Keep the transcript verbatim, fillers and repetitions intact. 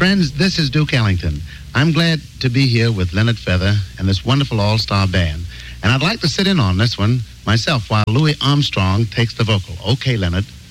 Friends, this is Duke Ellington. I'm glad to be here with Leonard Feather and this wonderful all-star band. And I'd like to sit in on this one myself while Louis Armstrong takes the vocal. Okay, Leonard.